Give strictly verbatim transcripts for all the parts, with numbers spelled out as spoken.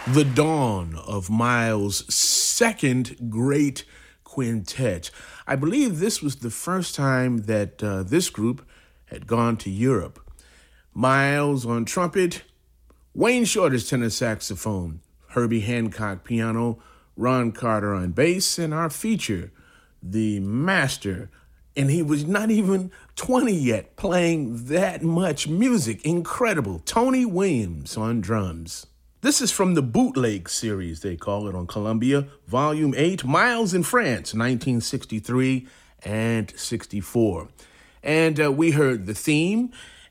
The dawn of Miles' second great quintet. I believe this was the first time that uh, this group had gone to Europe. Miles on trumpet, Wayne Shorter's tenor saxophone, Herbie Hancock piano, Ron Carter on bass, and our feature, the master, and he was not even twenty yet, playing that much music. Incredible. Tony Williams on drums. This is from the Bootleg series, they call it on Columbia, Volume eight, Miles in France, nineteen sixty-three and sixty-four. And uh, we heard the theme,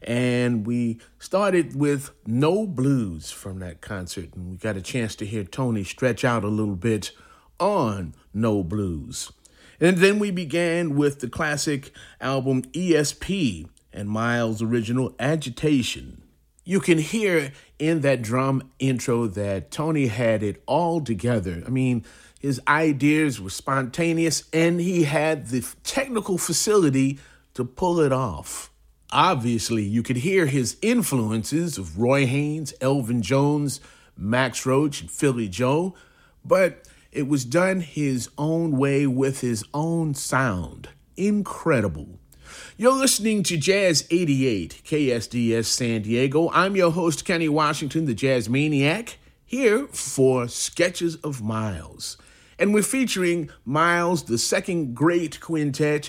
and we started with No Blues from that concert, and we got a chance to hear Tony stretch out a little bit on No Blues. And then we began with the classic album E S P and Miles' original Agitation. You can hear in that drum intro that Tony had it all together. I mean, his ideas were spontaneous, and he had the technical facility to pull it off. Obviously, you could hear his influences of Roy Haynes, Elvin Jones, Max Roach, and Philly Joe, but it was done his own way with his own sound. Incredible. You're listening to Jazz eighty-eight, K S D S San Diego. I'm your host, Kenny Washington, the Jazz Maniac, here for Sketches of Miles. And we're featuring Miles, the second great quintet,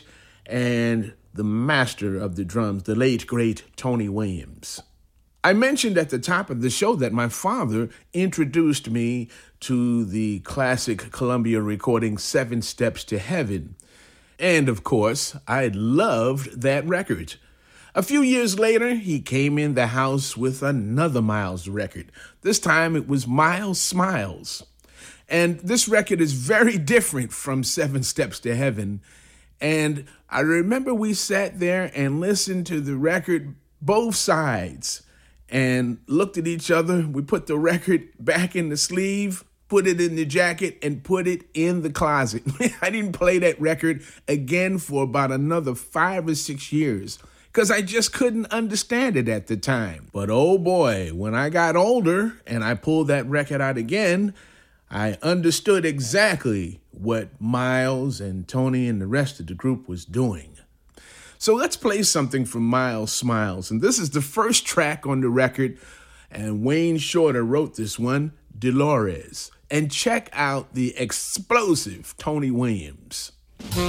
and the master of the drums, the late, great Tony Williams. I mentioned at the top of the show that my father introduced me to the classic Columbia recording Seven Steps to Heaven. And, of course, I loved that record. A few years later, he came in the house with another Miles record. This time it was Miles Smiles. And this record is very different from Seven Steps to Heaven. And I remember we sat there and listened to the record, both sides, and looked at each other. We put the record back in the sleeve, put it in the jacket, and put it in the closet. I didn't play that record again for about another five or six years because I just couldn't understand it at the time. But oh boy, when I got older and I pulled that record out again, I understood exactly what Miles and Tony and the rest of the group was doing. So let's play something from Miles Smiles. And this is the first track on the record, and Wayne Shorter wrote this one, Dolores. And check out the explosive Tony Williams.